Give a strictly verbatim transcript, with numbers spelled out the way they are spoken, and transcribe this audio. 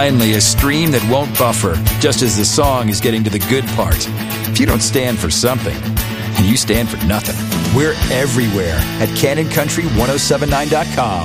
Finally, a stream that won't buffer, just as the song is getting to the good part. If you don't stand for something, you stand for nothing. We're everywhere at Cannon Country ten seventy-nine dot com.